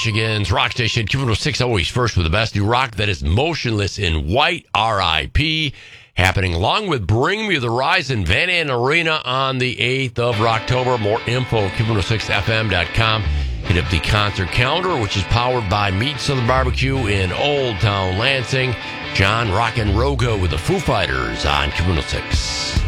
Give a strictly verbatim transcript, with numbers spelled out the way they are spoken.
Michigan's rock station, Q one oh six, always first with the best new rock that is motionless in white, R I P, happening along with Bring Me the Horizon, Van Anden Arena on the eighth of October. More info, Q one oh six F M dot com. Hit up the concert calendar, which is powered by Meat Southern Barbecue in Old Town Lansing. John Rockin' Rogo with the Foo Fighters on Q one oh six.